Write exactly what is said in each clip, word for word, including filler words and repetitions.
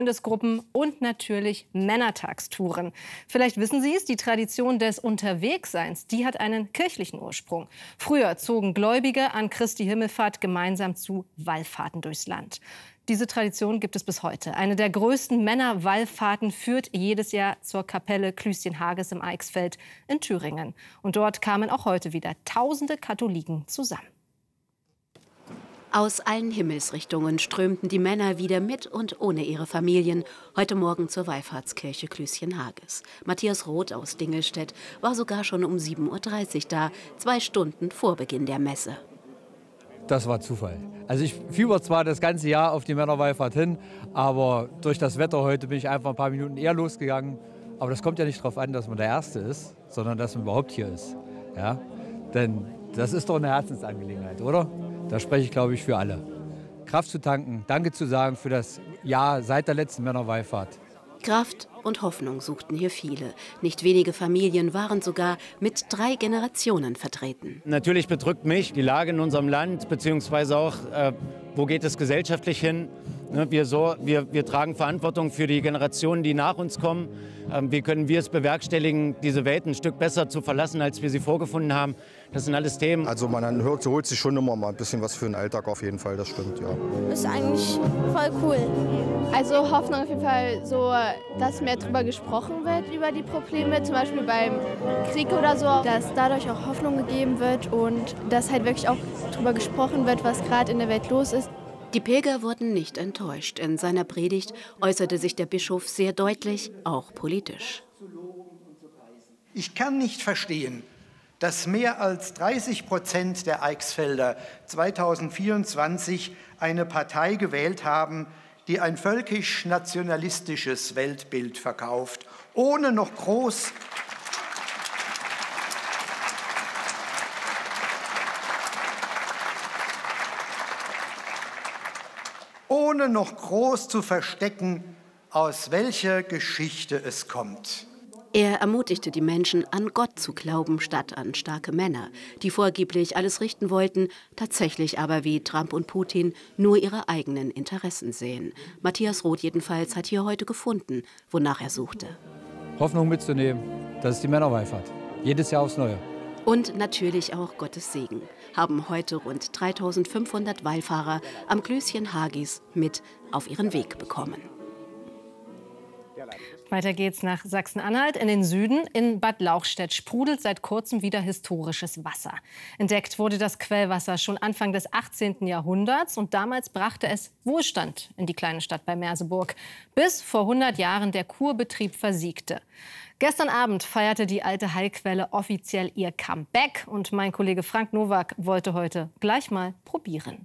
Freundesgruppen und natürlich Männertagstouren. Vielleicht wissen Sie es, die Tradition des Unterwegsseins, die hat einen kirchlichen Ursprung. Früher zogen Gläubige an Christi Himmelfahrt gemeinsam zu Wallfahrten durchs Land. Diese Tradition gibt es bis heute. Eine der größten Männerwallfahrten führt jedes Jahr zur Kapelle Klüschen-Hages im Eichsfeld in Thüringen. Und dort kamen auch heute wieder tausende Katholiken zusammen. Aus allen Himmelsrichtungen strömten die Männer wieder mit und ohne ihre Familien heute Morgen zur Wallfahrtskirche Klüschen-Hages. Matthias Roth aus Dingelstedt war sogar schon um sieben Uhr dreißig da, zwei Stunden vor Beginn der Messe. Das war Zufall. Also ich fieber zwar das ganze Jahr auf die Männerwallfahrt hin, aber durch das Wetter heute bin ich einfach ein paar Minuten eher losgegangen. Aber das kommt ja nicht darauf an, dass man der Erste ist, sondern dass man überhaupt hier ist. Ja? Denn das ist doch eine Herzensangelegenheit, oder? Da spreche ich, glaube ich, für alle. Kraft zu tanken, Danke zu sagen für das Jahr seit der letzten Männerwallfahrt. Kraft und Hoffnung suchten hier viele. Nicht wenige Familien waren sogar mit drei Generationen vertreten. Natürlich bedrückt mich die Lage in unserem Land, beziehungsweise auch, äh, wo geht es gesellschaftlich hin. Wir, so, wir, wir tragen Verantwortung für die Generationen, die nach uns kommen. Ähm, wie können wir es bewerkstelligen, diese Welt ein Stück besser zu verlassen, als wir sie vorgefunden haben? Das sind alles Themen. Also man hört, holt sich schon immer mal ein bisschen was für den Alltag auf jeden Fall, das stimmt, ja. Das ist eigentlich voll cool. Also Hoffnung auf jeden Fall so, dass mehr darüber gesprochen wird, über die Probleme, zum Beispiel beim Krieg oder so, dass dadurch auch Hoffnung gegeben wird und dass halt wirklich auch darüber gesprochen wird, was gerade in der Welt los ist. Die Pilger wurden nicht enttäuscht. In seiner Predigt äußerte sich der Bischof sehr deutlich, auch politisch. Ich kann nicht verstehen, dass mehr als dreißig Prozent der Eichsfelder zweitausendvierundzwanzig eine Partei gewählt haben, die ein völkisch-nationalistisches Weltbild verkauft, ohne noch groß ohne noch groß zu verstecken, aus welcher Geschichte es kommt. Er ermutigte die Menschen, an Gott zu glauben, statt an starke Männer, die vorgeblich alles richten wollten, tatsächlich aber wie Trump und Putin nur ihre eigenen Interessen sehen. Matthias Roth jedenfalls hat hier heute gefunden, wonach er suchte. Hoffnung mitzunehmen, das ist die Männerwallfahrt. Jedes Jahr aufs Neue. Und natürlich auch Gottes Segen haben heute rund dreitausendfünfhundert Wallfahrer am Klüschen-Hages mit auf ihren Weg bekommen. Weiter geht's nach Sachsen-Anhalt in den Süden. In Bad Lauchstädt sprudelt seit kurzem wieder historisches Wasser. Entdeckt wurde das Quellwasser schon Anfang des achtzehnten Jahrhunderts und damals brachte es Wohlstand in die kleine Stadt bei Merseburg, bis vor hundert Jahren der Kurbetrieb versiegte. Gestern Abend feierte die alte Heilquelle offiziell ihr Comeback und mein Kollege Frank Nowak wollte heute gleich mal probieren.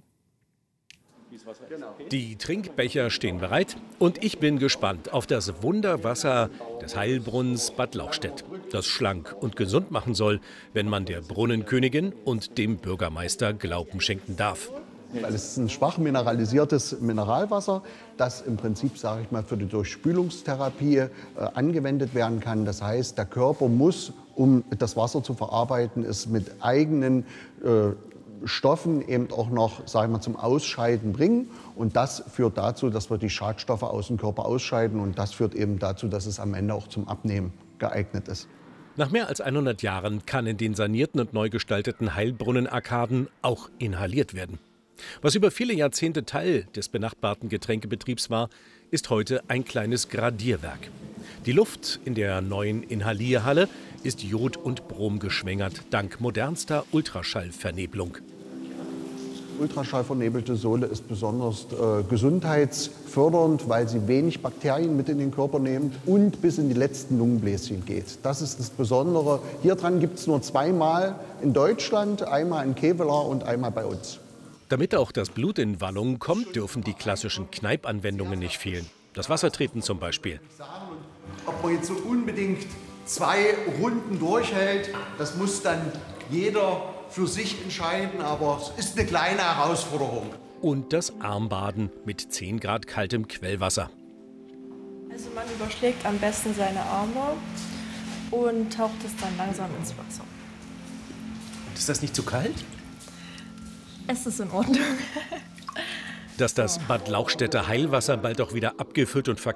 Die Trinkbecher stehen bereit und ich bin gespannt auf das Wunderwasser des Heilbrunnens Bad Lauchstädt, das schlank und gesund machen soll, wenn man der Brunnenkönigin und dem Bürgermeister Glauben schenken darf. Weil es ist ein schwach mineralisiertes Mineralwasser, das im Prinzip, sage ich mal, für die Durchspülungstherapie äh, angewendet werden kann. Das heißt, der Körper muss, um das Wasser zu verarbeiten, es mit eigenen äh, Stoffen eben auch noch, sage ich mal, zum Ausscheiden bringen. Und das führt dazu, dass wir die Schadstoffe aus dem Körper ausscheiden. Und das führt eben dazu, dass es am Ende auch zum Abnehmen geeignet ist. Nach mehr als hundert Jahren kann in den sanierten und neu gestalteten Heilbrunnen-Arkaden auch inhaliert werden. Was über viele Jahrzehnte Teil des benachbarten Getränkebetriebs war, ist heute ein kleines Gradierwerk. Die Luft in der neuen Inhalierhalle ist Jod und Brom geschwängert, dank modernster Ultraschallvernebelung. Ultraschallvernebelte Sohle ist besonders äh, gesundheitsfördernd, weil sie wenig Bakterien mit in den Körper nimmt und bis in die letzten Lungenbläschen geht. Das ist das Besondere. Hier dran gibt es nur zweimal in Deutschland, einmal in Kevelaer und einmal bei uns. Damit auch das Blut in Wallung kommt, dürfen die klassischen Kneipanwendungen nicht fehlen. Das Wassertreten zum Beispiel. Ob man jetzt so unbedingt zwei Runden durchhält, das muss dann jeder für sich entscheiden, aber es ist eine kleine Herausforderung. Und das Armbaden mit zehn Grad kaltem Quellwasser. Also man überschlägt am besten seine Arme und taucht es dann langsam ins Wasser. Ist das nicht zu kalt? Es ist in Ordnung. Dass das Bad Lauchstädter Heilwasser bald auch wieder abgefüllt und verkauft